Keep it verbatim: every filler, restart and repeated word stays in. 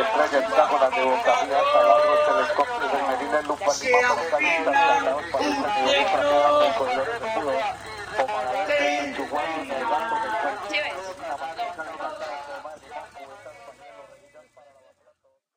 proyecta con las de Bocavía, taladros, telescopios, de Medina, lupa, lipa, focalistas, candados, palitas, y otros trapeados, colores de puro, pomarantes, enchuguados, nevando,